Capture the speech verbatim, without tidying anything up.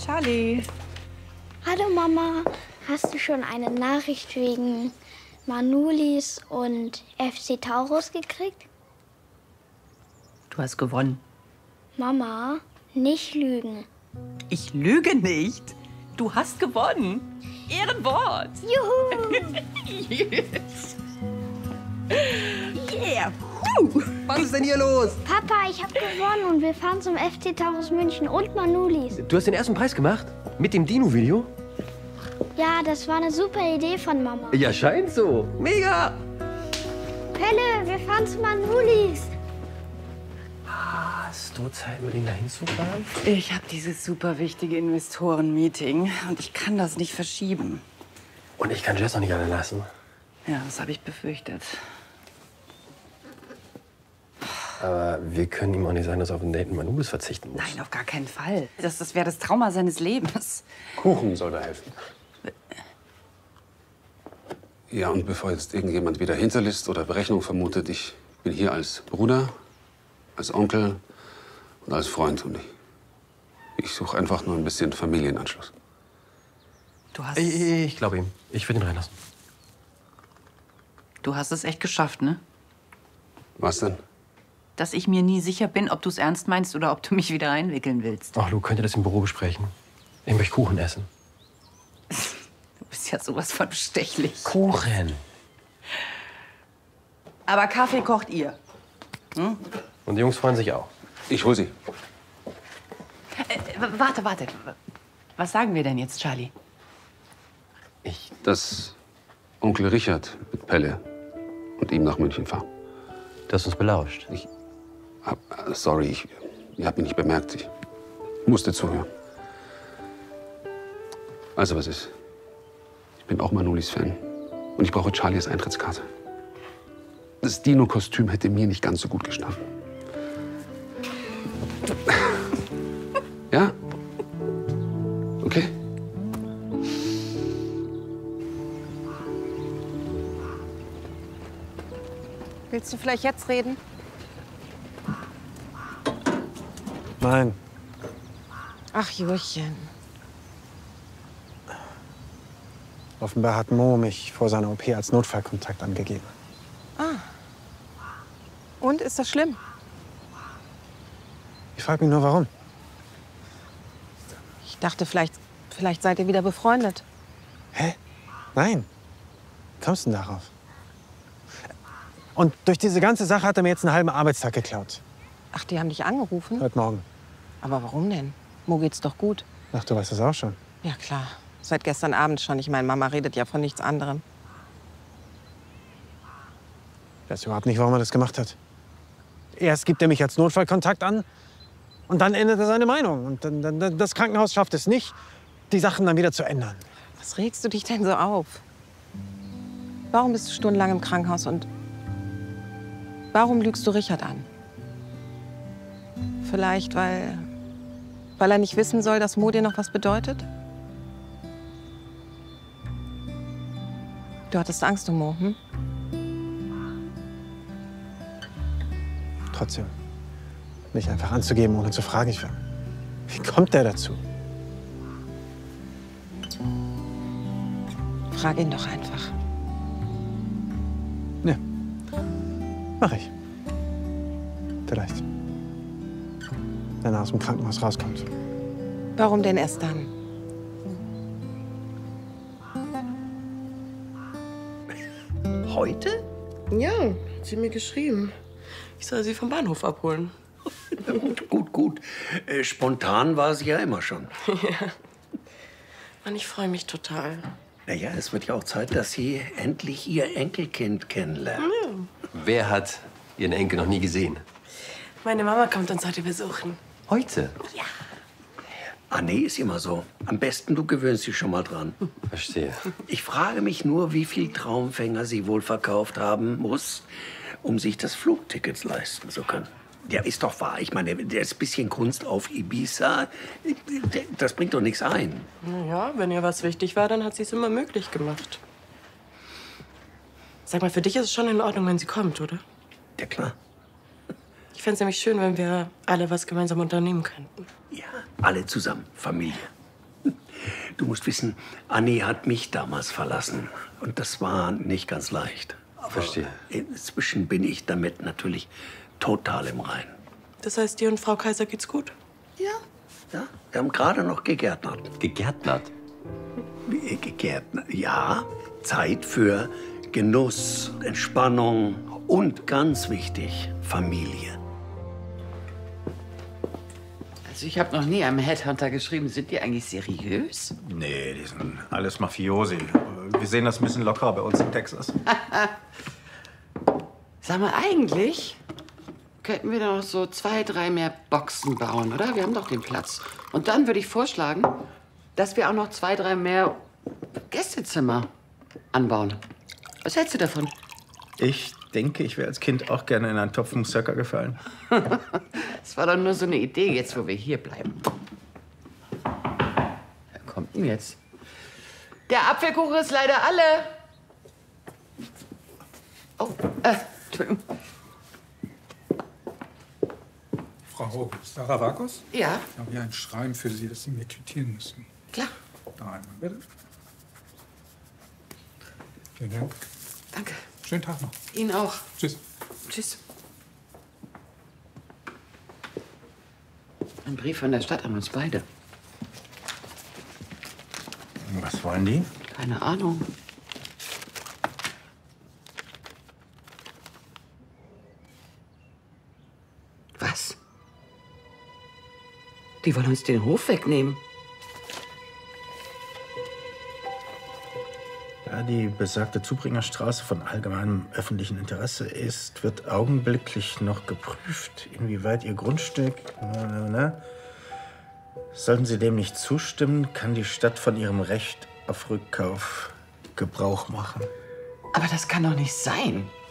Charlie. Hallo Mama, hast du schon eine Nachricht wegen Manulis und F C Taurus gekriegt? Du hast gewonnen. Mama, nicht lügen. Ich lüge nicht. Du hast gewonnen. Ehrenwort. Juhu! Yes. Yeah. Woo. Was ist denn hier los? Papa, ich habe gewonnen und wir fahren zum F C Taurus München und Manulis. Du hast den ersten Preis gemacht? Mit dem Dino-Video? Ja, das war eine super Idee von Mama. Ja, scheint so. Mega! Pelle, wir fahren zu Manulis. Hast du Zeit, mit ihm dahin zu fahren? Ich habe dieses super wichtige Investoren-Meeting und ich kann das nicht verschieben. Und ich kann Jess noch nicht allein lassen. Ja, das habe ich befürchtet. Aber wir können ihm auch nicht sagen, dass er auf ein Date mit Manulis verzichten muss. Nein, auf gar keinen Fall. Das, das wäre das Trauma seines Lebens. Kuchen soll da helfen. Ja, und bevor jetzt irgendjemand wieder Hinterlist oder Berechnung vermutet, ich bin hier als Bruder, als Onkel und als Freund. Und ich, ich suche einfach nur ein bisschen Familienanschluss. Du hast, Ich, ich glaube ihm. Ich will ihn reinlassen. du hast es echt geschafft, ne? Was denn? Dass ich mir nie sicher bin, ob du es ernst meinst oder ob du mich wieder einwickeln willst. Ach, Lu, könnt ihr das im Büro besprechen? Ich möchte Kuchen essen. Du bist ja sowas von bestechlich. Kuchen? Aber Kaffee kocht ihr. Hm? Und die Jungs freuen sich auch. Ich hol sie. Äh, warte, warte. Was sagen wir denn jetzt, Charlie? Ich. Dass Onkel Richard mit Pelle und ihm nach München fahren. Du hast uns belauscht. Ich hab, sorry, ich, ihr habt mich nicht bemerkt. Ich musste zuhören. Also, was ist? Ich bin auch Manulis Fan. Und ich brauche Charlie als Eintrittskarte. Das Dino-Kostüm hätte mir nicht ganz so gut gestanden. Ja? Okay. Willst du vielleicht jetzt reden? Nein. Ach, Jurchen. Offenbar hat Mo mich vor seiner O P als Notfallkontakt angegeben. Ah. Und, ist das schlimm? Ich frage mich nur, warum. Ich dachte, vielleicht, vielleicht seid ihr wieder befreundet. Hä? Nein. Wie kommst du denn darauf? Und durch diese ganze Sache hat er mir jetzt einen halben Arbeitstag geklaut. Ach, die haben dich angerufen? Heute Morgen. Aber warum denn? Mo geht's doch gut. Ach, du weißt das auch schon. Ja, klar. Seit gestern Abend schon. Ich meine, Mama redet ja von nichts anderem. Ich weiß überhaupt nicht, warum er das gemacht hat. Erst gibt er mich als Notfallkontakt an und dann ändert er seine Meinung. Und dann, dann, das Krankenhaus schafft es nicht, die Sachen dann wieder zu ändern. Was regst du dich denn so auf? Warum bist du stundenlang im Krankenhaus und warum lügst du Richard an? Vielleicht, weil, weil er nicht wissen soll, dass Mo dir noch was bedeutet? Du hattest Angst um Mo, hm? Trotzdem, mich einfach anzugeben, ohne zu fragen. Ich, wie kommt der dazu? Frag ihn doch einfach. Ja, mach ich. Vielleicht. Wenn er aus dem Krankenhaus rauskommt. Warum denn erst dann? Heute? Ja, hat sie mir geschrieben. Ich soll sie vom Bahnhof abholen. Gut, gut, gut. Äh, spontan war sie ja immer schon. Ja. Mann, ich freue mich total. Naja, es wird ja auch Zeit, dass Sie endlich Ihr Enkelkind kennenlernen. Ja. Wer hat Ihren Enkel noch nie gesehen? Meine Mama kommt uns heute besuchen. Heute? Ja. Ah, nee, ist immer so. Am besten, du gewöhnst dich schon mal dran. Verstehe. Ich frage mich nur, wie viel Traumfänger sie wohl verkauft haben muss, um sich das Flugticket leisten zu können. Ja, ist doch wahr. Ich meine, das bisschen Kunst auf Ibiza, das bringt doch nichts ein. Na ja, wenn ihr was wichtig war, dann hat sie es immer möglich gemacht. Sag mal, für dich ist es schon in Ordnung, wenn sie kommt, oder? Ja, klar. Ich fände es nämlich schön, wenn wir alle was gemeinsam unternehmen könnten. Ja, alle zusammen, Familie. Du musst wissen, Anni hat mich damals verlassen. Und das war nicht ganz leicht. Aber Verstehe. inzwischen bin ich damit natürlich total im Reinen. Das heißt, dir und Frau Kaiser geht's gut? Ja. Ja, wir haben gerade noch gegärtnert. Gegärtnert? Wie, Gegärtnert? Ja, Zeit für Genuss, Entspannung und ganz wichtig, Familie. Also ich habe noch nie einem Headhunter geschrieben. Sind die eigentlich seriös? Nee, die sind alles Mafiosi. Wir sehen das ein bisschen lockerer bei uns in Texas. Sag mal, eigentlich könnten wir doch noch so zwei, drei mehr Boxen bauen, oder? Wir haben doch den Platz. Und dann würde ich vorschlagen, dass wir auch noch zwei, drei mehr Gästezimmer anbauen. Was hältst du davon? Ich denke, ich wäre als Kind auch gerne in einen Topf Moussaka gefallen. Das war doch nur so eine Idee, jetzt wo wir hier bleiben. Wer kommt denn jetzt? Der Apfelkuchen ist leider alle. Oh, äh, Entschuldigung. Frau Hoge, Sarah Vakos? Ja? Ich habe hier ein Schreiben für Sie, das Sie mir quittieren müssen. Klar. Da einmal, bitte. Vielen Dank. Danke. Schönen Tag noch. Ihnen auch. Tschüss. Tschüss. Ein Brief von der Stadt an uns beide. Was wollen die? Keine Ahnung. Was? Die wollen uns den Hof wegnehmen. Da die besagte Zubringerstraße von allgemeinem öffentlichen Interesse ist, wird augenblicklich noch geprüft, inwieweit Ihr Grundstück... Na, na, sollten Sie dem nicht zustimmen, kann die Stadt von ihrem Recht auf Rückkauf Gebrauch machen. Aber das kann doch nicht sein.